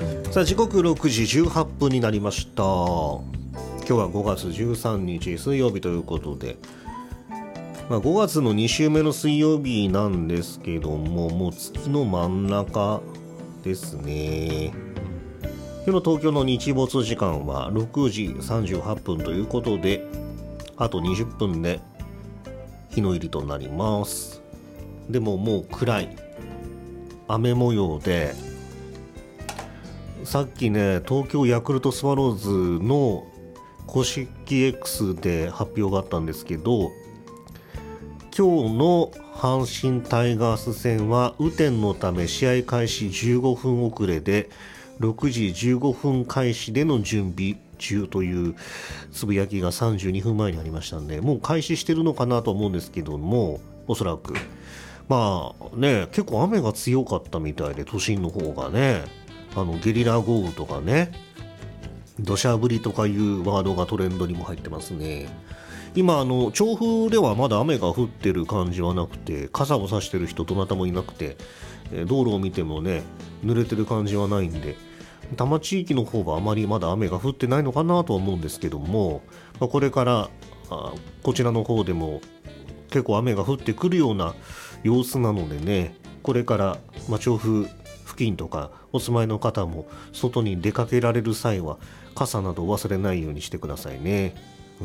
さあ時刻6時18分になりました。今日は5月13日水曜日ということで、5月の2週目の水曜日なんですけども、もう月の真ん中ですね。今日の東京の日没時間は6時38分ということで、あと20分で日の入りとなります。でももう暗い雨模様で、さっきね東京ヤクルトスワローズの公式 X で発表があったんですけど、今日の阪神タイガース戦は雨天のため試合開始15分遅れで6時15分開始での準備中というつぶやきが32分前にありましたんで、もう開始してるのかなと思うんですけども、おそらく結構雨が強かったみたいで、都心の方がねゲリラ豪雨とかね、土砂降りとかいうワードがトレンドにも入ってますね。今調布ではまだ雨が降ってる感じはなくて、傘を差してる人どなたもいなくて、道路を見てもね濡れてる感じはないんで、多摩地域の方はあまりまだ雨が降ってないのかなとは思うんですけども、これからこちらの方でも結構雨が降ってくるような様子なのでね、これから調布付近とかお住まいの方も外に出かけられる際は傘など忘れないようにしてくださいね。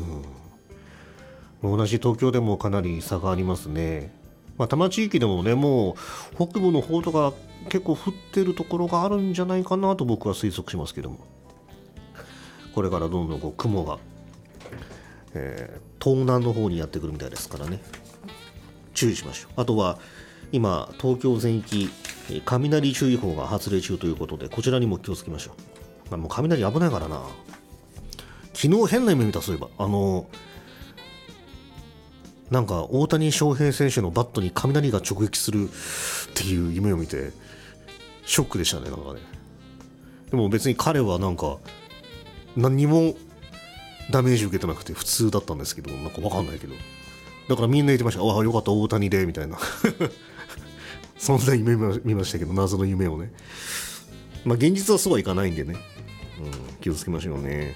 同じ東京でもかなり差がありますね。多摩地域でもね、もう北部の方とか結構降ってるところがあるんじゃないかなと僕は推測しますけども、これからどんどん雲が、東南の方にやってくるみたいですからね、注意しましょう。あとは今東京全域雷注意報が発令中ということで、こちらにも気をつけましょう。もう雷危ないからな。昨日変な夢見た。そういえばなんか大谷翔平選手のバットに雷が直撃するっていう夢を見てショックでしたね。なんかね、でも別に彼はなんか何にもダメージ受けてなくて普通だったんですけど、なんか分かんないけど、だからみんな言ってました。ああよかった大谷でみたいなそんな夢見ましたけど、謎の夢をね。現実はそうはいかないんでね、気をつけましょうね。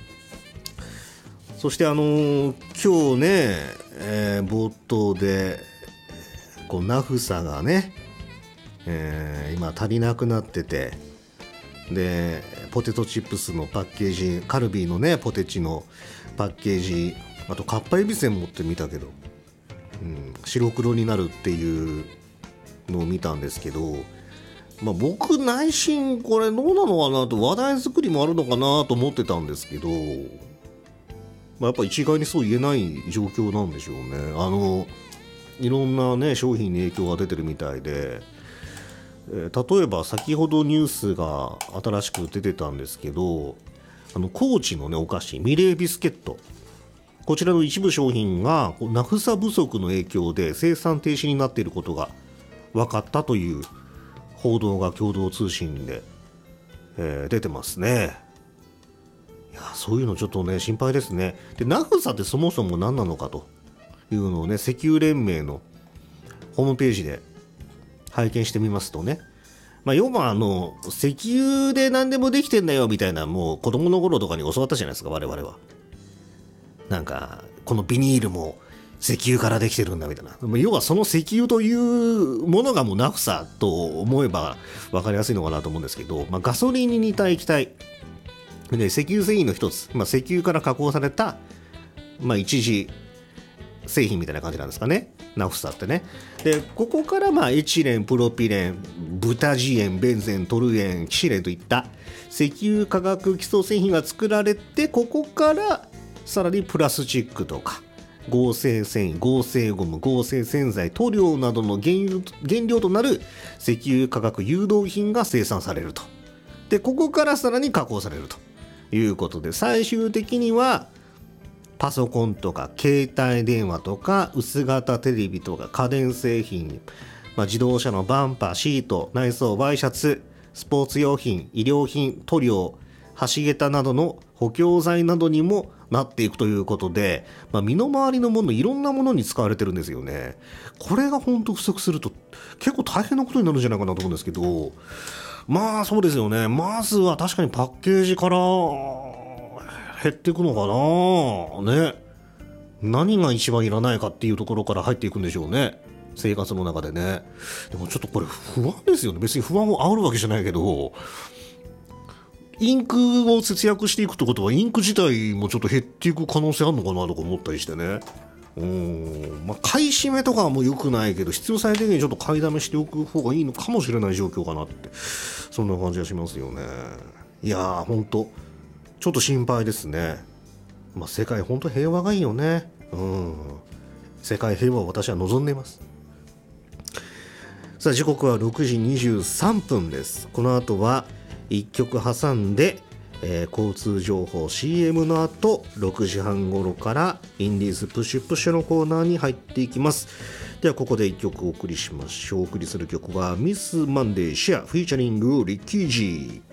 そして今日ね、冒頭でナフサがね、今足りなくなってて、でポテトチップスのパッケージ、カルビーのねポテチのパッケージ、あとかっぱえびせん持ってみたけど、白黒になるっていうのを見たんですけど、僕内心これどうなのかなと、話題作りもあるのかなと思ってたんですけど、やっぱ一概にそう言えない状況なんでしょうね。いろんなね商品に影響が出てるみたいで、例えば先ほどニュースが新しく出てたんですけど、高知のねお菓子ミレービスケット、こちらの一部商品がナフサ不足の影響で生産停止になっていることが分かったという報道が共同通信で、出てますね。いやそういうのちょっとね心配ですね。でナフサってそもそも何なのかというのをね、石油連盟のホームページで拝見してみますとね、要は石油で何でもできてんだよみたいな、もう子供の頃とかに教わったじゃないですか、我々は。なんかこのビニールも石油からできてるんだみたいな、要はその石油というものがもうナフサと思えば分かりやすいのかなと思うんですけど、ガソリンに似た液体で、石油繊維の一つ、石油から加工された、一次製品みたいな感じなんですかね、ナフサってね。でここからエチレン、プロピレン、ブタジエン、ベンゼン、トルエン、キシレンといった石油化学基礎製品が作られて、ここからさらにプラスチックとか合成繊維、合成ゴム、合成洗剤、塗料などの原料となる石油化学誘導品が生産されると。でここからさらに加工されるということで、最終的にはパソコンとか携帯電話とか薄型テレビとか家電製品、自動車のバンパー、シート、内装、ワイシャツ、スポーツ用品、医療品、塗料、橋桁などの補強材などにもなっていくということで、身の回りのもの、いろんなものに使われてるんですよね。これが本当不足すると結構大変なことになるんじゃないかなと思うんですけど、 まあそうですよね。まずは確かにパッケージから減っていくのかなね。何が一番いらないかっていうところから入っていくんでしょうね、生活の中でね。でもちょっとこれ不安ですよね。別に不安を煽るわけじゃないけど、インクを節約していくってことはインク自体もちょっと減っていく可能性あるのかなとか思ったりしてね。まあ、買い占めとかはもう良くないけど、必要最低限ちょっと買いだめしておく方がいいのかもしれない状況かなって、そんな感じがしますよね。いやーほんとちょっと心配ですね。まあ、世界ほんと平和がいいよね。世界平和を私は望んでいます。さあ時刻は6時23分です。この後は1曲挟んで、交通情報 CM の後6時半頃からインディーズプッシュプッシュのコーナーに入っていきます。ではここで1曲お送りしましょう。お送りする曲はミスマンデーシェアフィーチャリングリッキージー。